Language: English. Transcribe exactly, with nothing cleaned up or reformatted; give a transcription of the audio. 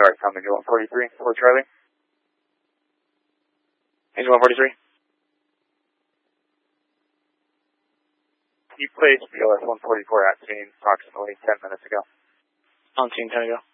Sorry, coming to one forty-three for Charlie. Angel one forty-three. You placed B L S one forty-four at scene approximately ten minutes ago. On scene, ten ago.